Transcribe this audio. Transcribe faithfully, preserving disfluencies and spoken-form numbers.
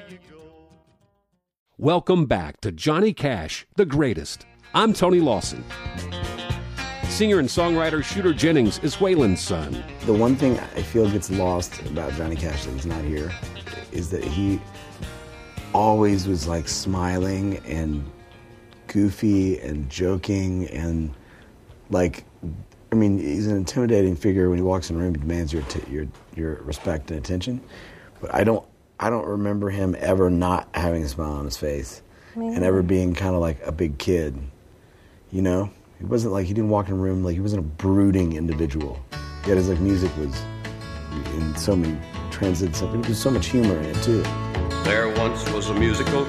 Welcome back to Johnny Cash, the greatest. I'm Tony Lawson. Singer and songwriter Shooter Jennings is Waylon's son. The one thing I feel gets lost about Johnny Cash that he's not here is that he always was like smiling and goofy and joking and like, I mean, he's an intimidating figure when he walks in a room. He demands your t- your your respect and attention. But I don't I don't remember him ever not having a smile on his face Man. and ever being kind of like a big kid. You know, he wasn't like he didn't walk in a room like he wasn't a brooding individual. Yet his like music was in so many transits. There was so much humor in it too. There once was a musical